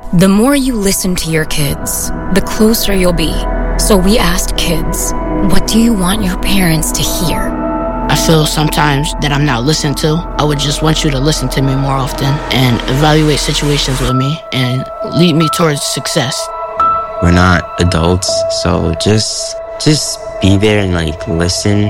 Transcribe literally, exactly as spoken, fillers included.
The more you listen to your kids, the closer you'll be. So we asked kids, what do you want your parents to hear? I feel sometimes that I'm not listened to. I would just want you to listen to me more often and evaluate situations with me and lead me towards success. We're not adults, so just just be there and like listen